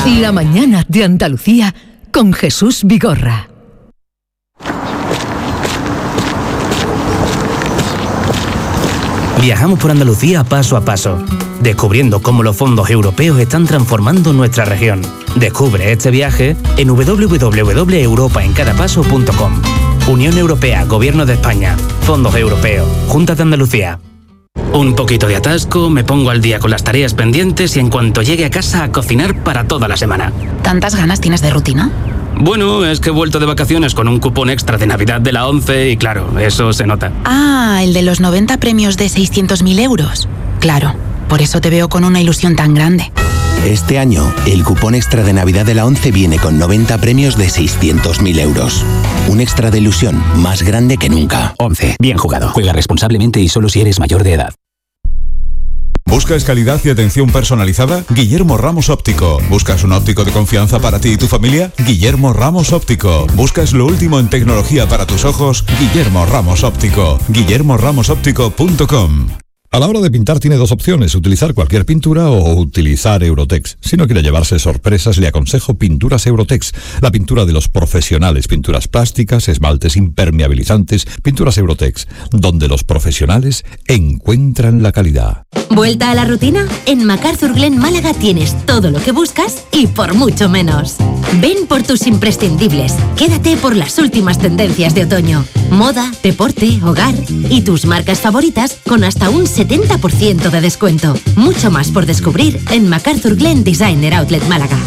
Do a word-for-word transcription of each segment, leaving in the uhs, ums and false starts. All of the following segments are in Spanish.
La mañana de Andalucía con Jesús Vigorra. Viajamos por Andalucía paso a paso, descubriendo cómo los fondos europeos están transformando nuestra región. Descubre este viaje en doble u doble u doble u punto europa en cada paso punto com. Unión Europea, Gobierno de España, Fondos Europeos, Junta de Andalucía. Un poquito de atasco, me pongo al día con las tareas pendientes y en cuanto llegue a casa a cocinar para toda la semana. ¿Tantas ganas tienes de rutina? Bueno, es que he vuelto de vacaciones con un cupón extra de Navidad de la ONCE y claro, eso se nota. Ah, el de los noventa premios de seiscientos mil euros. Claro, por eso te veo con una ilusión tan grande. Este año, el cupón extra de Navidad de la ONCE viene con noventa premios de seiscientos mil euros. Un extra de ilusión más grande que nunca. ONCE, bien jugado. Juega responsablemente y solo si eres mayor de edad. ¿Buscas calidad y atención personalizada? Guillermo Ramos Óptico. ¿Buscas un óptico de confianza para ti y tu familia? Guillermo Ramos Óptico. ¿Buscas lo último en tecnología para tus ojos? Guillermo Ramos Óptico. guillermo ramos óptico punto com. A la hora de pintar tiene dos opciones, utilizar cualquier pintura o utilizar Eurotex. Si no quiere llevarse sorpresas, le aconsejo Pinturas Eurotex, la pintura de los profesionales, pinturas plásticas, esmaltes impermeabilizantes, Pinturas Eurotex, donde los profesionales encuentran la calidad. ¿Vuelta a la rutina? En MacArthur Glen Málaga tienes todo lo que buscas y por mucho menos. Ven por tus imprescindibles, quédate por las últimas tendencias de otoño. Moda, deporte, hogar y tus marcas favoritas con hasta un setenta por ciento de descuento. Mucho más por descubrir en MacArthur Glen Designer Outlet Málaga.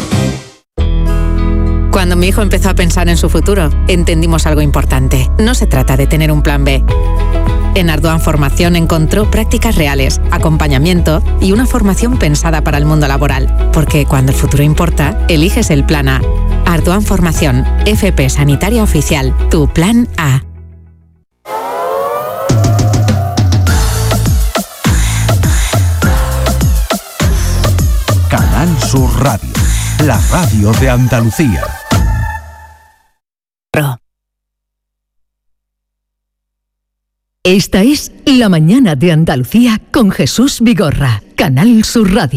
Cuando mi hijo empezó a pensar en su futuro, entendimos algo importante. No se trata de tener un plan be. En Ardoan Formación encontró prácticas reales, acompañamiento y una formación pensada para el mundo laboral. Porque cuando el futuro importa, eliges el plan A. Ardoan Formación, F P Sanitaria Oficial, tu plan A. Canal Sur Radio, la radio de Andalucía. Esta es La mañana de Andalucía con Jesús Vigorra, Canal Sur Radio.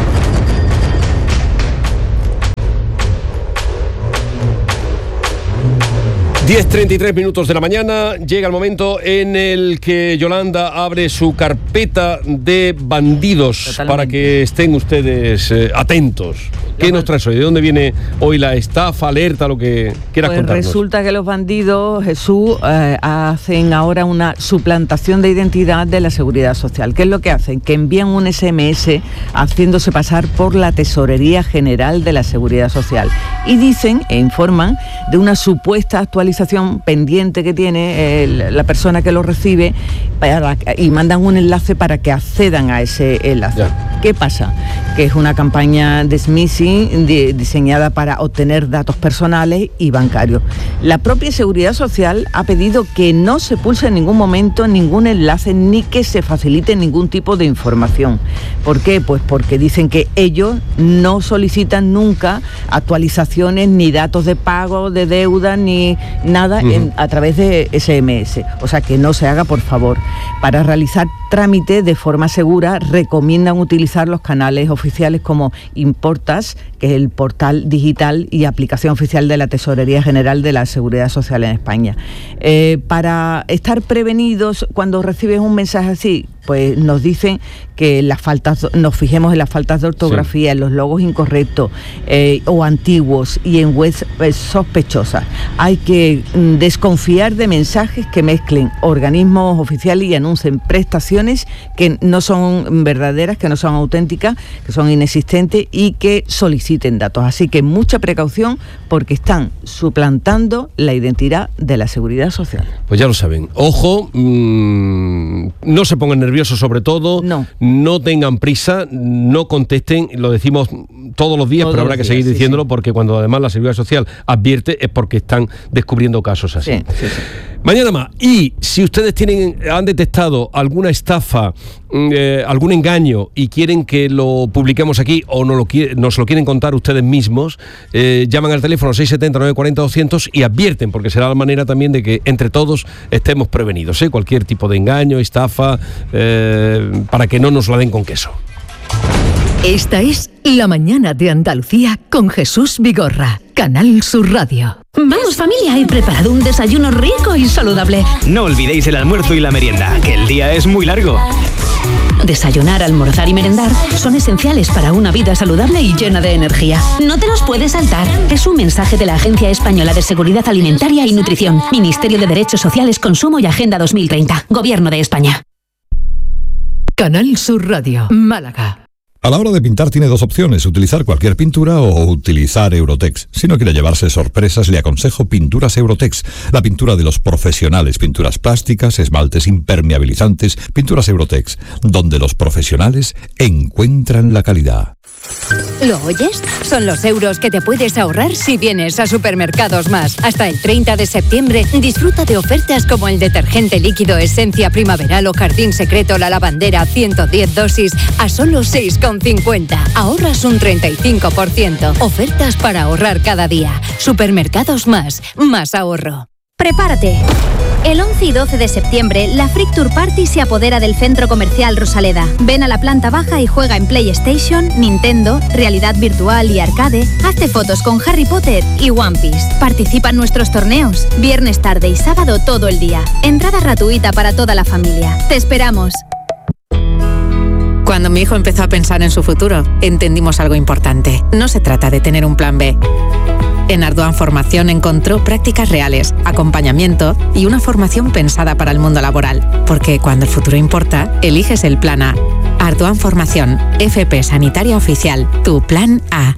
diez treinta y tres minutos de la mañana, llega el momento en el que Yolanda abre su carpeta de bandidos. Totalmente. Para que estén ustedes eh, atentos. ¿Qué nos traes hoy? ¿De dónde viene hoy la estafa, alerta, lo que quieras pues contarnos? Resulta que los bandidos, Jesús, eh, hacen ahora una suplantación de identidad de la Seguridad Social. ¿Qué es lo que hacen? Que envían un ese eme ese haciéndose pasar por la Tesorería General de la Seguridad Social. Y dicen e informan de una supuesta actualización pendiente que tiene el, la persona que lo recibe para, y mandan un enlace para que accedan a ese enlace. Ya. ¿Qué pasa? Que es una campaña de smishing de, diseñada para obtener datos personales y bancarios. La propia Seguridad Social ha pedido que no se pulse en ningún momento ningún enlace ni que se facilite ningún tipo de información. ¿Por qué? Pues porque dicen que ellos no solicitan nunca actualizaciones ni datos de pago, de deuda, ni nada uh-huh. en, a través de ese eme ese. O sea, que no se haga, por favor. Para realizar trámites de forma segura, recomiendan utilizar los canales oficiales como Importas, que es el portal digital y aplicación oficial de la Tesorería General de la Seguridad Social en España. Eh, para estar prevenidos cuando recibes un mensaje así, pues nos dicen que las faltas, nos fijemos en las faltas de ortografía, sí. en los logos incorrectos eh, o antiguos y en webs eh, sospechosas. Hay que mm, desconfiar de mensajes que mezclen organismos oficiales y anuncien prestaciones que no son verdaderas, que no son auténticas, que son inexistentes y que soliciten datos. Así que mucha precaución porque están suplantando la identidad de la Seguridad Social. Pues ya lo saben. Ojo, mmm, no se pongan nerviosos sobre todo, no. no tengan prisa, no contesten, lo decimos todos los días, todos pero habrá que días, seguir diciéndolo sí, sí. porque cuando además la Seguridad Social advierte es porque están descubriendo casos así. Sí, sí, sí. Mañana más. Y si ustedes tienen han detectado alguna estafa, eh, algún engaño y quieren que lo publiquemos aquí o no lo, nos lo quieren contar ustedes mismos, eh, llaman al teléfono seis siete cero, nueve cuatro cero, doscientos y advierten, porque será la manera también de que entre todos estemos prevenidos, ¿eh? Cualquier tipo de engaño, estafa, eh, para que no nos la den con queso. Esta es La Mañana de Andalucía con Jesús Vigorra, Canal Sur Radio. Vamos familia, he preparado un desayuno rico y saludable. No olvidéis el almuerzo y la merienda, que el día es muy largo. Desayunar, almorzar y merendar son esenciales para una vida saludable y llena de energía. No te los puedes saltar. Es un mensaje de la Agencia Española de Seguridad Alimentaria y Nutrición, Ministerio de Derechos Sociales, Consumo y Agenda dos mil treinta, Gobierno de España. Canal Sur Radio, Málaga. A la hora de pintar tiene dos opciones, utilizar cualquier pintura o utilizar Eurotex. Si no quiere llevarse sorpresas, le aconsejo Pinturas Eurotex, la pintura de los profesionales, pinturas plásticas, esmaltes impermeabilizantes, Pinturas Eurotex, donde los profesionales encuentran la calidad. ¿Lo oyes? Son los euros que te puedes ahorrar si vienes a Supermercados Más. Hasta el treinta de septiembre, disfruta de ofertas como el detergente líquido Esencia Primaveral o Jardín Secreto La Lavandera ciento diez dosis a solo seis con cincuenta. Ahorras un treinta y cinco por ciento. Ofertas para ahorrar cada día. Supermercados Más. Más ahorro. Prepárate. El once y doce de septiembre, la Freak Tour Party se apodera del Centro Comercial Rosaleda. Ven a la planta baja y juega en PlayStation, Nintendo, realidad virtual y arcade. Hazte fotos con Harry Potter y One Piece. Participa en nuestros torneos, viernes tarde y sábado todo el día. Entrada gratuita para toda la familia. Te esperamos. Cuando mi hijo empezó a pensar en su futuro, entendimos algo importante. No se trata de tener un plan be. En Arduan Formación encontró prácticas reales, acompañamiento y una formación pensada para el mundo laboral. Porque cuando el futuro importa, eliges el plan A. Arduan Formación, F P Sanitaria Oficial, tu plan A.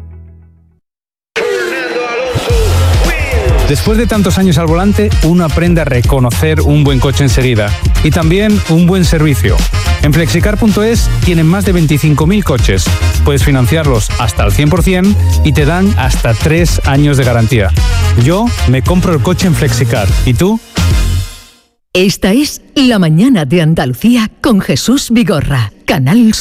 Después de tantos años al volante, uno aprende a reconocer un buen coche enseguida y también un buen servicio. En flexicar punto es tienen más de veinticinco mil coches. Puedes financiarlos hasta el cien por ciento y te dan hasta tres años de garantía. Yo me compro el coche en Flexicar. ¿Y tú? Esta es La Mañana de Andalucía con Jesús Vigorra, Canal